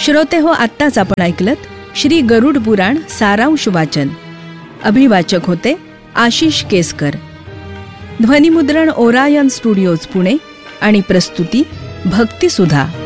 श्रोते हो, आत्ताच आपण ऐकलत श्री गरुड पुराण सारांश वाचन. अभिवाचक होते आशिष केसकर. ध्वनिमुद्रण ओरायन स्टुडिओज पुणे आणि प्रस्तुती भक्ती सुधा.